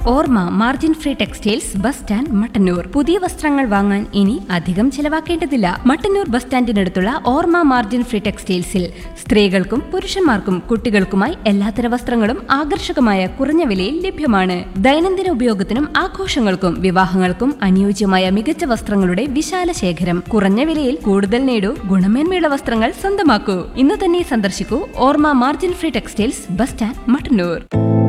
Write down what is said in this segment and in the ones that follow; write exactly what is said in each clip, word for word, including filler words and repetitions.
ഓർമ്മ margin free textiles bus stand Mattannur. പുതിയ വസ്ത്രങ്ങൾ വാങ്ങാൻ ഇനി അധികം ചെലവാക്കേണ്ടതില്ല. മട്ടന്നൂർ ബസ് സ്റ്റാൻഡിനടുത്തുള്ള ഓർമ്മ മാർജിൻ ഫ്രീ ടെക്സ്റ്റൈൽസിൽ സ്ത്രീകൾക്കും പുരുഷന്മാർക്കും കുട്ടികൾക്കുമായി എല്ലാത്തര വസ്ത്രങ്ങളും ആകർഷകമായ കുറഞ്ഞ വിലയിൽ ലഭ്യമാണ്. ദൈനംദിന ഉപയോഗത്തിനും ആഘോഷങ്ങൾക്കും വിവാഹങ്ങൾക്കും അനുയോജ്യമായ മികച്ച വസ്ത്രങ്ങളുടെ വിശാല ശേഖരം. കുറഞ്ഞ വിലയിൽ കൂടുതൽ നേടൂ, ഗുണമേന്മയുള്ള വസ്ത്രങ്ങൾ സ്വന്തമാക്കൂ. ഇന്ന് തന്നെ സന്ദർശിക്കൂ ഓർമ്മ margin free textiles bus stand Mattannur.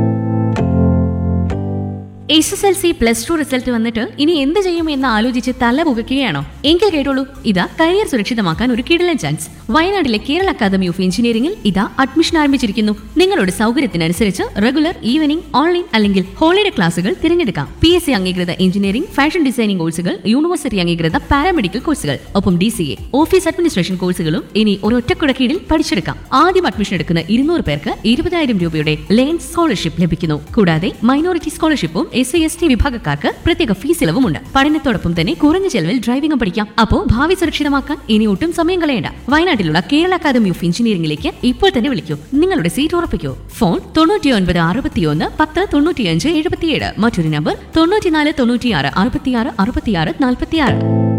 S S L C plus two result വന്നിട്ട് ഇനി എന്ത് ചെയ്യും എന്ന് ആലോചിച്ച് തല പുകയ്ക്കുകയാണോ? എങ്കിൽ കേട്ടോളൂ, ഇതാ കരിയർ സുരക്ഷിതമാക്കാൻ ഒരു കിടിലൻ ചാൻസ്. വയനാട്ടിലെ കേരള അക്കാദമി ഓഫ് എഞ്ചിനീയറിംഗിൽ ഇതാ അഡ്മിഷൻ ആരംഭിച്ചിരിക്കുന്നു. നിങ്ങളുടെ സൗകര്യത്തിനനുസരിച്ച് റെഗുലർ, ഈവനിംഗ്, ഓൺലൈൻ അല്ലെങ്കിൽ ഹോളിഡേ ക്ലാസുകൾ തിരഞ്ഞെടുക്കാം. പി എസ് സി അംഗീകൃത എഞ്ചിനീയറിംഗ്, ഫാഷൻ ഡിസൈനിംഗ് കോഴ്സുകൾ, യൂണിവേഴ്സിറ്റി അംഗീകൃത പാരാമെഡിക്കൽ കോഴ്സുകൾ, ഒപ്പം D C A, office administration കോഴ്സുകളും ഇനി ഒരൊറ്റക്കുട കീഴിൽ പഠിച്ചെടുക്കാം. ആദ്യം അഡ്മിഷൻ എടുക്കുന്ന ഇരുന്നൂറ് പേർക്ക് ഇരുപതായിരം രൂപയുടെ ലേൺ സ്കോളർഷിപ്പ് ലഭിക്കുന്നു. കൂടാതെ minority സ്കോളർഷിപ്പും S C S T വിഭാഗക്കാർക്ക് പ്രത്യേക ഫീസ് ഇളവുമുണ്ട്. പഠനത്തോടൊപ്പം തന്നെ കുറഞ്ഞ ചെലവിൽ ഡ്രൈവിംഗും പഠിക്കാം. അപ്പോ ഭാവി സുരക്ഷിതമാക്കാൻ ഇനി ഒട്ടും സമയം കളയേണ്ട. വയനാട്ടിലുള്ള കേരള അക്കാദമി ഓഫ് എഞ്ചിനീയറിംഗിലേക്ക് ഇപ്പോൾ തന്നെ വിളിക്കൂ. നിങ്ങളുടെ സീറ്റ് ഉറപ്പിക്കൂ. ഫോൺ തൊണ്ണൂറ്റി ഒൻപത് അറുപത്തിയൊന്ന് പത്ത് തൊണ്ണൂറ്റിയഞ്ച് എഴുപത്തിയേഴ്. മറ്റൊരു നമ്പർ തൊണ്ണൂറ്റിനാല് തൊണ്ണൂറ്റിയാറ് അറുപത്തിയാറ് അറുപത്തിയാറ് നാൽപ്പത്തിയാറ്.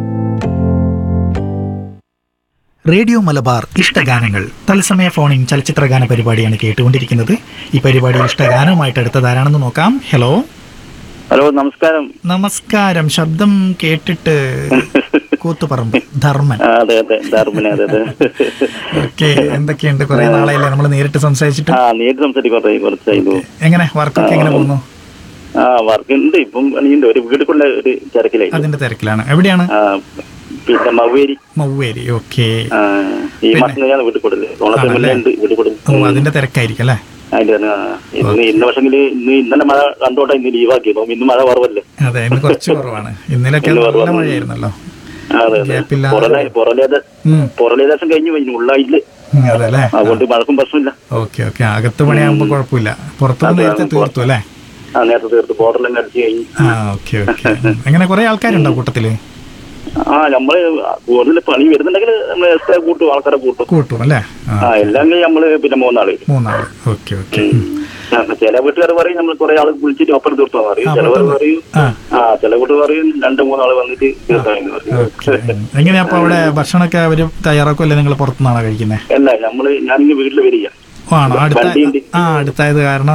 റേഡിയോ മലബാർ ഇഷ്ടഗാനങ്ങൾ തത്സമയ ഫോണിൻ ചലച്ചിത്രഗാന പരിപാടിയാണ് കേട്ടുകൊണ്ടിരിക്കുന്നത്. ഈ പരിപാടിയിൽ ഇഷ്ടഗാനവുമായിട്ട് അടുത്തതാരാണെന്ന് നോക്കാം. ഹലോ ഹലോ, നമസ്കാരം. നമസ്കാരം. ശബ്ദം കേട്ടിട്ട് കൂത്തുപറമ്പ് ധർമ്മൻ. അതെ അതെ ധർമ്മൻ. അതെ അതെ. ഓക്കെ, എന്തൊക്കെയുണ്ട്? കുറെ നാളായില്ലേ നമ്മൾ നേരിട്ട് സംസാരിച്ചിട്ട്? ആ നേരിട്ട് സംസാരിക്കും കുറച്ചായിരുന്നു. എങ്ങനെ വർക്കൊക്കെ എങ്ങനെ പോകുന്നു? ആ വർക്ക് ഉണ്ട്, ഇപ്പം ഒരു വീടുള്ള ഒരു തിരക്കിലായി. അതിന്റെ തിരക്കിലാണ്. എവിടെയാണ്? പിന്നെ മൗവേരി. മൗവേരി. ഓക്കെ. ഈ മാസം ഞാൻ വീട്ടിൽ കൊടുക്കുന്നത്. ഓ, അതിന്റെ തിരക്കായിരിക്കും അല്ലേ? ഇന്ന് ഇന്ന പക്ഷെങ്കിൽ ഇന്ന് ഇന്നലെ മഴ കണ്ടോട്ടെ, ഇന്ന് ലീവാക്കിയതോ. ഇന്ന് മഴ കുറവല്ലേ? അതെ, ഇന്ന് കുറച്ച് കുറവാണ്. ഇന്നലൊക്കെ നല്ല മഴയായിരുന്നല്ലോ. പുറലേദേശം കഴിഞ്ഞു കഴിഞ്ഞു ഉള്ളായില്ല. അതല്ലേ, അതുകൊണ്ട് മഴക്കും പ്രശ്നമില്ല. Okay okay. അകത്ത് പണിയാകുമ്പോ കുഴപ്പമില്ല. പുറത്ത് നേരത്തെ തീർത്തു അല്ലേ? ആ നേരത്തെ തീർത്തു. ബോർഡറെല്ലാം അടിച്ചു കഴിഞ്ഞു. ആ ഓക്കെ ഓക്കെ. എങ്ങനെ കുറെ ആൾക്കാരുണ്ടോ കൂട്ടത്തില്? ആ നമ്മള് കൂടുതൽ പണി വരുന്നുണ്ടെങ്കിൽ നമ്മള് എക്സ്ട്രാ കൂട്ടും, ആൾക്കാരെ കൂട്ടും കൂട്ടും അല്ലേ? ആ എല്ലാം നമ്മള് പിന്നെ മൂന്നാള് മൂന്നാള് ഓക്കെ ഓക്കെ. ചില വീട്ടുകാർ പറയും നമ്മൾ കുറെ ആള് വിളിച്ചിട്ട് ഒപ്പം തീർത്താന്ന് പറയും. ചിലവർ പറയും ആ ചില വീട്ടുകാർ പറയും രണ്ട് മൂന്നാള് വന്നിട്ട് തീർത്താന്ന് പറയും. എങ്ങനെയാ അപ്പൊ അവിടെ ഭക്ഷണമൊക്കെ അവര് തയ്യാറാക്കുമല്ലേ? നിങ്ങൾ പുറത്തുനിന്നാണോ കഴിക്കുന്നത്? അല്ല, നമ്മള് ഞാനിങ്ങനെ വീട്ടില് വരിക. ആ അടുത്തായത് കാരണം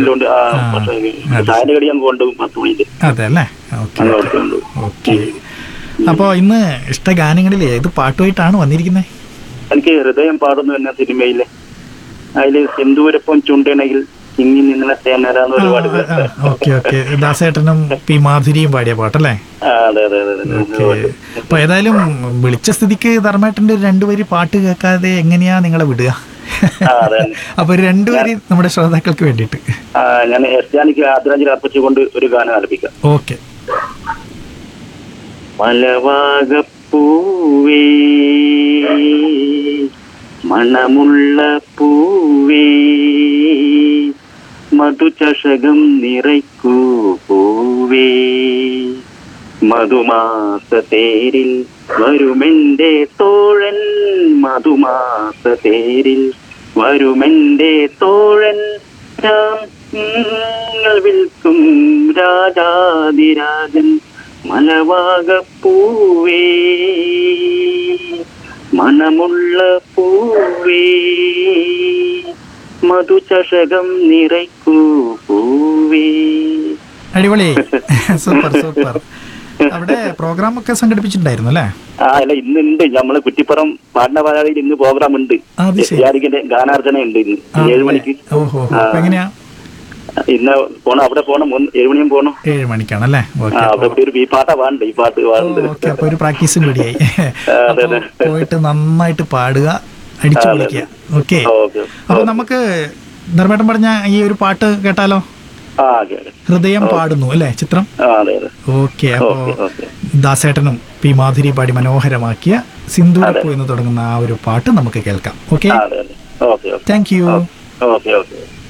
ചായ കടിയാൻ കൊണ്ടുപോകും പത്ത് മണിക്ക്. അതെ അല്ലേ? ഓക്കെ. അപ്പൊ ഇന്ന് ഇഷ്ടഗാനങ്ങളിലെ ഏത് പാട്ടുമായിട്ടാണ് വന്നിരിക്കുന്നത്? എനിക്ക് ഹൃദയം പാടുന്നു എന്ന സിനിമയിലെ അതില് സിന്ദൂരപ്പം ചുണ്ടണയിൽ തിങ്ങി നിന്ന തേനരാന്ന് ഒരുപാട്. Okay okay. ദാസേട്ടനും പി മാധുരിയും പാടിയ പാട്ടല്ലേ? അതെ അതെ അതെ. അപ്പൊ ഏതായാലും വിളിച്ച സ്ഥിതിക്ക് ധർമ്മേട്ടന്റെ രണ്ടുപേര് പാട്ട് കേൾക്കാതെ എങ്ങനെയാ നിങ്ങളെ വിടുക? അപ്പൊ രണ്ടുപേരും നമ്മുടെ ശ്രോതാക്കൾക്ക് വേണ്ടിയിട്ട് ഞാൻ എസ് ജാനിക്ക് ആദരാഞ്ജലി അർപ്പിച്ചുകൊണ്ട് ഒരു ഗാനം ആലപിക്കാം. ഓക്കെ. മലവാകപ്പൂവേ മണമുള്ള പൂവേ മധുചഷകം നിറയ്ക്കൂ പൂവേ മധുമാസ തേരിൽ വരുമെന്റെ തോഴൻ മധുമാസ തേരിൽ വരുമെന്റെ തോഴൻ രാങ്ങൾ വിൽക്കും രാജാതിരാജൻ മലവാകപ്പൂവേ മണമുള്ള പൂവേ മധുചഷകം നിറയ്ക്കൂ പൂവേ. അടിപൊളി. Super super. അവിടെ പ്രോഗ്രാം ഒക്കെ സംഘടിപ്പിച്ചിട്ടുണ്ടായിരുന്നു അല്ലേ? ആ അല്ല, ഇന്നുണ്ട്. നമ്മള് കുറ്റിപ്പുറം പാഠനപാലയിൽ ഇന്ന് പ്രോഗ്രാം ഉണ്ട്. ഗാനാർച്ചന ഉണ്ട് ഇന്ന് ഏഴ് മണിക്ക്. ഓഹോ, എങ്ങനെയാ? ഇന്ന് പോണം, അവിടെ പോണം. ഏഴ് മണിയും പോണം. ഏഴ് മണിക്കാണല്ലേ? ഈ പാട്ടാ വേണ്ട, ഈ പാട്ട് അപ്പൊ ഒരു പ്രാക്ടീസും കൂടിയായി. പോയിട്ട് നന്നായിട്ട് പാടുക, അടിച്ചു പൊളിക്കുക. ഓക്കെ. അപ്പൊ നമുക്ക് ധർമ്മേട്ടൻ പറഞ്ഞ ഈ ഒരു പാട്ട് കേട്ടാലോ? ഹൃദയം പാടുന്നു അല്ലേ ചിത്രം? ഓക്കെ. അപ്പോ ദാസേട്ടനും പി മാധുരി പാടി മനോഹരമാക്കിയ സിന്ദൂരപ്പൂ എന്ന് തുടങ്ങുന്ന ആ ഒരു പാട്ട് നമുക്ക് കേൾക്കാം. Okay, thank you.